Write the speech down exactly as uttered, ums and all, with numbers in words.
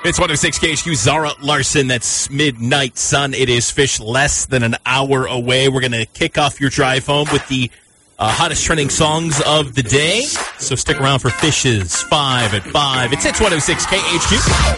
It's one oh six K H Q, Zara Larson. That's Midnight Sun. It is Fish less than an hour away. We're going to kick off your drive home with the uh, hottest trending songs of the day. So stick around for Fish's five at five. It's Hits one oh six K H Q.